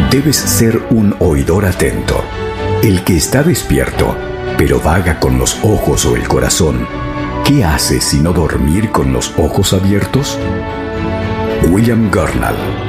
Debes ser un oidor atento. El que está despierto, pero vaga con los ojos o el corazón, ¿qué hace sino dormir con los ojos abiertos? William Gurnall.